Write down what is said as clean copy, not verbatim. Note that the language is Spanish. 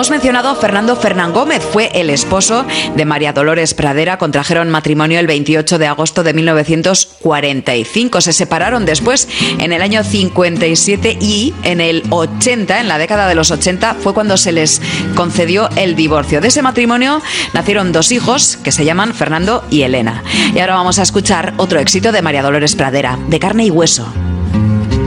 hemos mencionado a Fernando Fernán Gómez. Fue el esposo de María Dolores Pradera. Contrajeron matrimonio el 28 de agosto de 1945. Se separaron después en el año 57 y en el 80, en la década de los 80, fue cuando se les concedió el divorcio. De ese matrimonio nacieron 2 hijos que se llaman Fernando y Elena. Y ahora vamos a escuchar otro éxito de María Dolores Pradera, De carne y hueso.